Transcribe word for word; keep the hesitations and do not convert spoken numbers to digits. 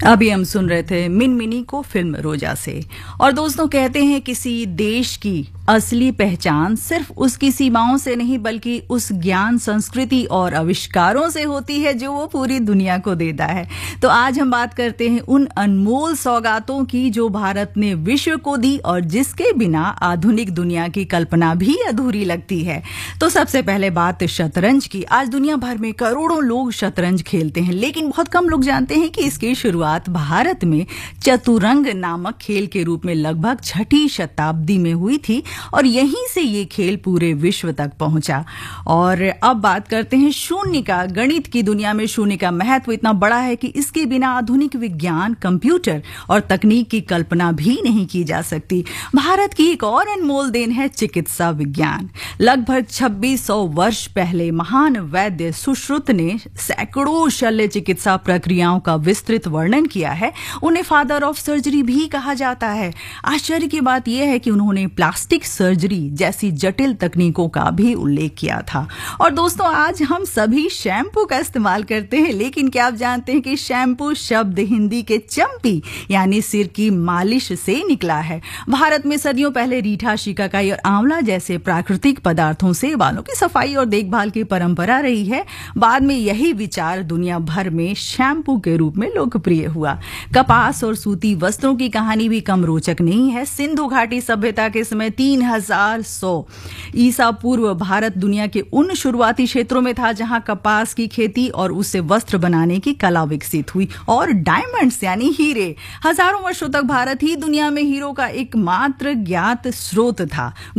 अभी हम सुन रहे थे मिनमिनी को फिल्म रोजा से। और दोस्तों, कहते हैं किसी देश की असली पहचान सिर्फ उसकी सीमाओं से नहीं बल्कि उस ज्ञान, संस्कृति और आविष्कारों से होती है जो वो पूरी दुनिया को देता है। तो आज हम बात करते हैं उन अनमोल सौगातों की जो भारत ने विश्व को दी और जिसके बिना आधुनिक दुनिया की कल्पना भी अधूरी लगती है। तो सबसे पहले बात शतरंज की। आज दुनिया भर में करोड़ों लोग शतरंज खेलते हैं, लेकिन बहुत कम लोग जानते हैं कि इसकी शुरुआत भारत में चतुरंग नामक खेल के रूप में लगभग छठी शताब्दी में हुई थी और यहीं से ये खेल पूरे विश्व तक पहुंचा। और अब बात करते हैं शून्य का। गणित की दुनिया में शून्य का महत्व इतना बड़ा है कि इसके बिना आधुनिक विज्ञान, कंप्यूटर और तकनीक की कल्पना भी नहीं की जा सकती। भारत की एक और अनमोल देन है चिकित्सा विज्ञान। लगभग छब्बीस सौ वर्ष पहले महान वैद्य सुश्रुत ने सैकड़ों शल्य चिकित्सा प्रक्रियाओं का विस्तृत वर्णन किया है। उन्हें फादर ऑफ सर्जरी भी कहा जाता है। आश्चर्य की बात यह है कि उन्होंने प्लास्टिक सर्जरी जैसी जटिल तकनीकों का भी उल्लेख किया था। और दोस्तों, आज हम सभी शैम्पू का इस्तेमाल करते हैं, लेकिन क्या आप जानते हैं कि शैम्पू शब्द हिंदी के चंपी यानी सिर की मालिश से निकला है। भारत में सदियों पहले रीठा, शिकाकाई और आंवला जैसे प्राकृतिक पदार्थों से बालों की सफाई और देखभाल की परंपरा रही है। बाद में यही विचार दुनिया भर में शैम्पू के रूप में लोकप्रिय हुआ। कपास और सूती वस्त्रों की कहानी भी कम रोचक नहीं है। सिंधु घाटी सभ्यता के समय तीन हजार सौ ईसा पूर्व भारत दुनिया के उन शुरुआती क्षेत्रों में था जहां कपास की खेती और उससे वस्त्र बनाने की कला विकसित हुई। और डायमंड्स यानी हीरे, हजारों वर्षों तक भारत ही दुनिया में हीरो का एकमात्र ज्ञात स्रोत था।